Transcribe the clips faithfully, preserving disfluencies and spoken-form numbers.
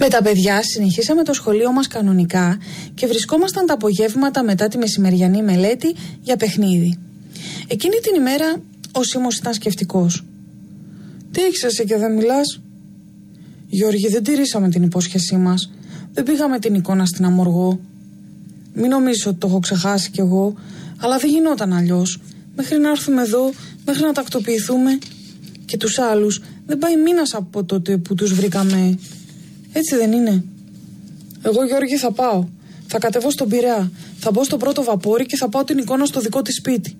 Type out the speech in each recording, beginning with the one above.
Με τα παιδιά συνεχίσαμε το σχολείο μας κανονικά και βρισκόμασταν τα απογεύματα μετά τη μεσημεριανή μελέτη για παιχνίδι. Εκείνη την ημέρα ο Σίμος ήταν σκεφτικός. «Τι έχεις εσύ και δεν μιλάς?» «Γιώργη, δεν τηρήσαμε την υπόσχεσή μας. Δεν πήγαμε την εικόνα στην Αμοργό. Μην νομίζεις ότι το έχω ξεχάσει κι εγώ, αλλά δεν γινόταν αλλιώς. Μέχρι να έρθουμε εδώ, μέχρι να τακτοποιηθούμε. Και τους άλλους δεν πάει μήνας από τότε που τους βρήκαμε. Έτσι δεν είναι?» «Εγώ, Γιώργη, θα πάω. Θα κατεβώ στον Πειραιά. Θα μπω στο πρώτο βαπόρι και θα πάω την εικόνα στο δικό της σπίτι».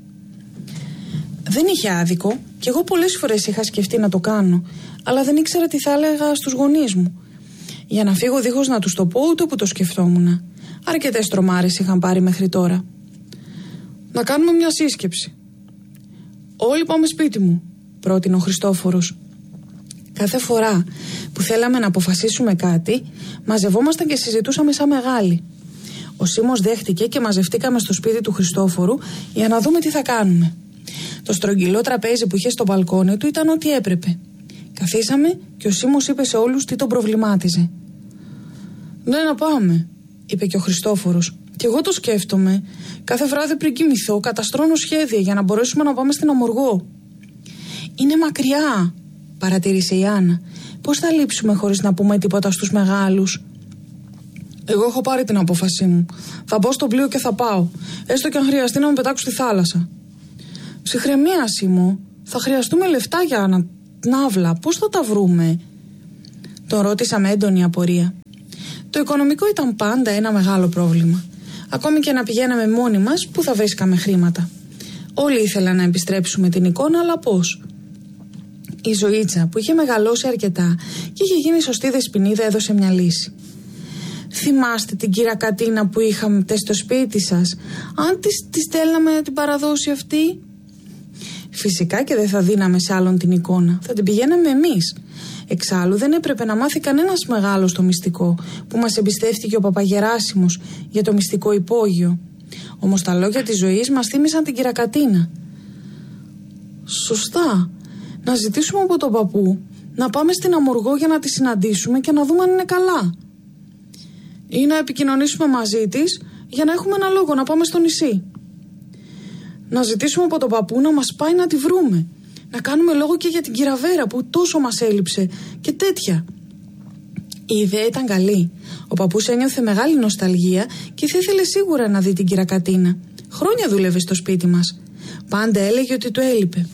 Δεν είχε άδικο και εγώ πολλές φορές είχα σκεφτεί να το κάνω, αλλά δεν ήξερα τι θα έλεγα στους γονείς μου. Για να φύγω δίχως να τους το πω, ούτε που το σκεφτόμουν. Αρκετές τρομάρες είχαν πάρει μέχρι τώρα. «Να κάνουμε μια σύσκεψη». «Όλοι πάμε σπίτι μου», πρότεινε ο Χριστόφορος. Κάθε φορά που θέλαμε να αποφασίσουμε κάτι, μαζευόμασταν και συζητούσαμε σαν μεγάλοι. Ο Σίμος δέχτηκε και μαζευτήκαμε στο σπίτι του Χριστόφορου για να δούμε τι θα κάνουμε. Το στρογγυλό τραπέζι που είχε στο μπαλκόνι του ήταν ό,τι έπρεπε. Καθίσαμε και ο Σίμος είπε σε όλους τι τον προβλημάτιζε. «Ναι, να πάμε», είπε και ο Χριστόφορος. «Κι εγώ το σκέφτομαι. Κάθε βράδυ πριν κοιμηθώ καταστρώνω σχέδια για να μπορέσουμε να πάμε στην Αμοργό». «Είναι μακριά», παρατήρησε η Άννα. «Πώς θα λείψουμε χωρίς να πούμε τίποτα στους μεγάλους?» «Εγώ έχω πάρει την απόφασή μου. Θα μπω στο πλοίο και θα πάω. Έστω και αν χρειαστεί να με πετάξω στη θάλασσα». «Ψυχραιμία, Σίμω. Θα χρειαστούμε λεφτά για να... ναύλα. Πώς θα τα βρούμε?» Τον ρώτησα με έντονη απορία. Το οικονομικό ήταν πάντα ένα μεγάλο πρόβλημα. Ακόμη και να πηγαίναμε μόνοι μας, πού θα βρίσκαμε χρήματα. Όλοι ήθελαν να επιστρέψουμε την εικόνα, αλλά πώς? Η Ζωήτσα, που είχε μεγαλώσει αρκετά και είχε γίνει σωστή δεσποινίδα, έδωσε μια λύση. «Θυμάστε την κυρακατίνα που είχαμε στο σπίτι σας? Αν της, της στέλναμε να την παραδώσει αυτή?» «Φυσικά και δεν θα δίναμε σε άλλον την εικόνα. Θα την πηγαίναμε εμείς. Εξάλλου δεν έπρεπε να μάθει κανένας μεγάλος το μυστικό που μας εμπιστεύτηκε ο Παπαγεράσιμος για το μυστικό υπόγειο. Όμως τα λόγια της Ζωής μας θύμισαν την κυρακατίνα». «Σωστά. Να ζητήσουμε από τον παππού να πάμε στην Αμοργό για να τη συναντήσουμε και να δούμε αν είναι καλά. Ή να επικοινωνήσουμε μαζί της για να έχουμε ένα λόγο να πάμε στο νησί. Να ζητήσουμε από τον παππού να μας πάει να τη βρούμε. Να κάνουμε λόγο και για την Κυραβέρα που τόσο μας έλειψε και τέτοια». Η ιδέα ήταν καλή. Ο παππούς ένιωθε μεγάλη νοσταλγία και θα ήθελε σίγουρα να δει την κυρακατίνα. Χρόνια δούλευε στο σπίτι μας. Πάντα έλεγε ότι του έλειπε.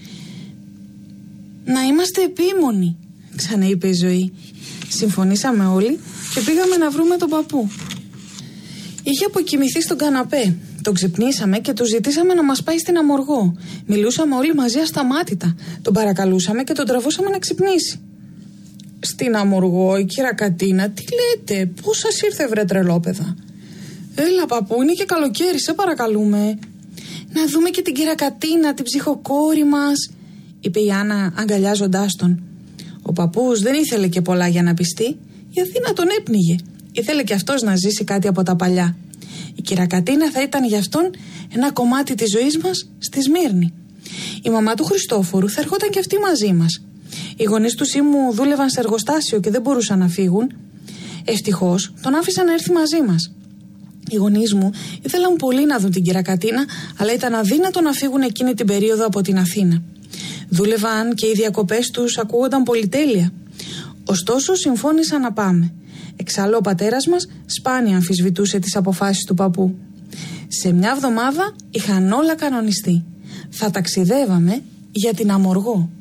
«Να είμαστε επίμονοι», ξαναείπε η Ζωή. Συμφωνήσαμε όλοι και πήγαμε να βρούμε τον παππού. Είχε αποκοιμηθεί στον καναπέ. Τον ξυπνήσαμε και του ζητήσαμε να μας πάει στην Αμοργό. Μιλούσαμε όλοι μαζί ασταμάτητα. Τον παρακαλούσαμε και τον τραβούσαμε να ξυπνήσει. «Στην Αμοργό, η κυρακατίνα, τι λέτε? Πώς σας ήρθε, βρε τρελόπαιδα?» «Έλα, παππού, είναι και καλοκαίρι, σε παρακαλούμε». «Να δούμε και την κυρακατίνα, την ψυχοκόρη μας», είπε η Άννα αγκαλιάζοντάς τον. Ο παππούς δεν ήθελε και πολλά για να πιστεί, γιατί να τον έπνιγε. Ήθελε και αυτός να ζήσει κάτι από τα παλιά. Η κυρακατίνα θα ήταν για αυτόν ένα κομμάτι της ζωής μας στη Σμύρνη. Η μαμά του Χριστόφορου θα ερχόταν και αυτή μαζί μας. Οι γονείς του Σίμου δούλευαν σε εργοστάσιο και δεν μπορούσαν να φύγουν. Ευτυχώς τον άφησαν να έρθει μαζί μας. Οι γονείς μου ήθελαν πολύ να δουν την κυρακατίνα, αλλά ήταν αδύνατο να φύγουν εκείνη την περίοδο από την Αθήνα. Δούλευαν και οι διακοπές τους ακούγονταν πολυτέλεια. Ωστόσο συμφώνησαν να πάμε. Εξάλλου ο πατέρας μας σπάνια αμφισβητούσε τις αποφάσεις του παππού. Σε μια εβδομάδα είχαν όλα κανονιστεί. Θα ταξιδεύαμε για την Αμοργό.